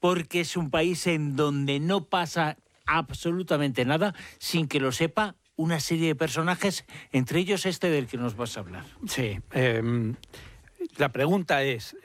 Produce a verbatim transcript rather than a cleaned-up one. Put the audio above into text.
porque es un país en donde no pasa absolutamente nada sin que lo sepa una serie de personajes, entre ellos este del que nos vas a hablar. Sí. Eh, la pregunta es...